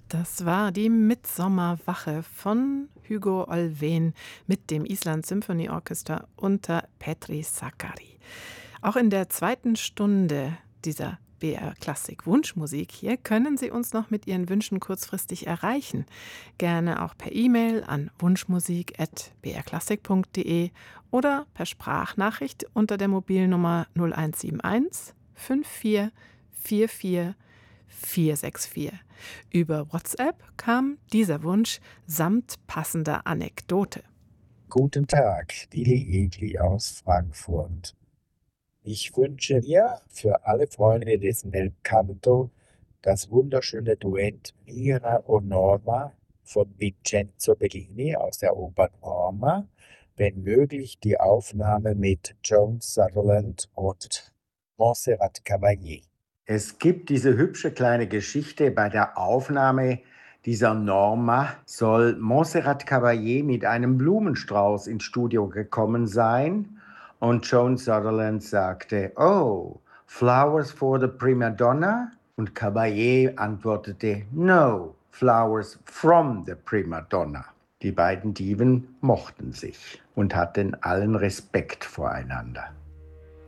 Das war die Mitsommerwache von Hugo Olwen mit dem Island Symphony Orchestra unter Petri Sakari. Auch in der zweiten Stunde dieser BR Klassik Wunschmusik hier können Sie uns noch mit Ihren Wünschen kurzfristig erreichen. Gerne auch per E-Mail an wunschmusik@brklassik.de oder per Sprachnachricht unter der Mobilnummer 0171 54 44 464. Über WhatsApp kam dieser Wunsch samt passender Anekdote. Guten Tag, Didi Egli aus Frankfurt. Ich wünsche mir für alle Freunde des Bel Canto das wunderschöne Duett Mira und Norma von Vincenzo Bellini aus der Oper Norma, wenn möglich die Aufnahme mit Joan Sutherland und Montserrat Caballé. Es gibt diese hübsche kleine Geschichte. Bei der Aufnahme dieser Norma soll Montserrat Caballé mit einem Blumenstrauß ins Studio gekommen sein und Joan Sutherland sagte, "Oh, flowers for the prima donna?" Und Caballé antwortete, "No, flowers from the prima donna." Die beiden Diven mochten sich und hatten allen Respekt voreinander.